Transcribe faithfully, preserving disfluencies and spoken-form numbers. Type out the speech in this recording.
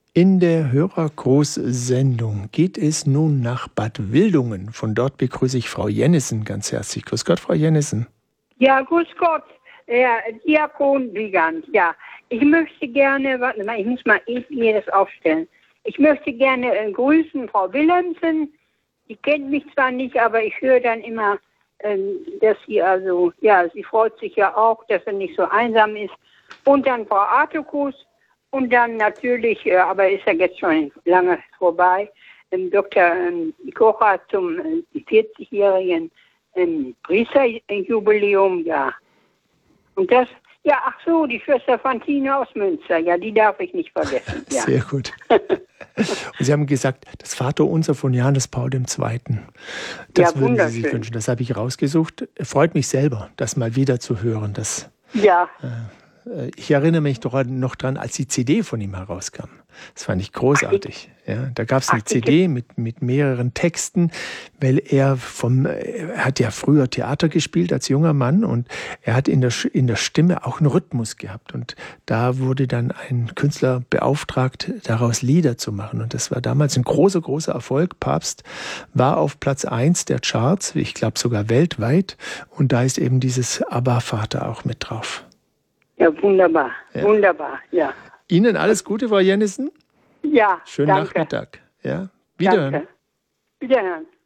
In der Hörergruß-Sendung geht es nun nach Bad Wildungen. Von dort begrüße ich Frau Jennissen ganz herzlich. Grüß Gott, Frau Jennissen. Ja, grüß Gott, Herr Diakon Wiegand. Ja, ich möchte gerne, warte mal, ich muss mal eben mir das aufstellen. Ich möchte gerne äh, grüßen Frau Willemsen. Die kennt mich zwar nicht, aber ich höre dann immer, äh, dass sie also, ja, sie freut sich ja auch, dass er nicht so einsam ist. Und dann Frau Artukus. Und dann natürlich, äh, aber ist ja jetzt schon lange vorbei, ähm, Doktor Ähm, Kocher zum äh, vierzigjährigen ähm, Priesterjubiläum, ja. Und das, ja, ach so, die Schwester Fantine aus Münster, ja, die darf ich nicht vergessen. Ja. Sehr gut. Und Sie haben gesagt, das Vaterunser von Johannes Paul der Zweite. Das Ja, würden Sie sich wunderschön. wünschen. Das habe ich rausgesucht. Freut mich selber, das mal wieder zu hören. Das, Ja, äh, ich erinnere mich doch noch dran, als die C D von ihm herauskam. Das fand ich großartig. Ja, da gab es eine Ach, C D mit, mit mehreren Texten, weil er vom, er hat ja früher Theater gespielt als junger Mann und er hat in der, in der Stimme auch einen Rhythmus gehabt. Und da wurde dann ein Künstler beauftragt, daraus Lieder zu machen. Und das war damals ein großer, großer Erfolg. Papst war auf Platz eins der Charts, ich glaube sogar weltweit. Und da ist eben dieses Abba Vater auch mit drauf. ja, wunderbar, Ja. wunderbar, ja. Ihnen alles Gute, Frau Jennissen. Ja, Schönen danke. Nachmittag. Ja, wiederhören. Danke. Wiederhören.